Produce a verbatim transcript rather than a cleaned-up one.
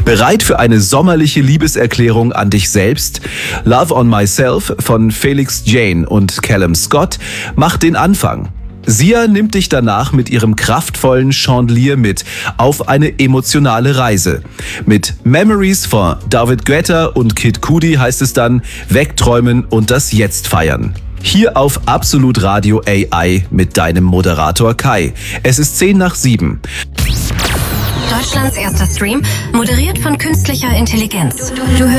Bereit für eine sommerliche Liebeserklärung an dich selbst? Love on Myself von Felix Jane und Callum Scott macht den Anfang. Sia nimmt dich danach mit ihrem kraftvollen Chandelier mit auf eine emotionale Reise. Mit Memories von David Guetta und Kid Cudi heißt es dann wegträumen und das Jetzt feiern. Hier auf Absolut Radio A I mit deinem Moderator Kai. Es ist zehn nach sieben. Deutschlands erster Stream, moderiert von künstlicher Intelligenz. Du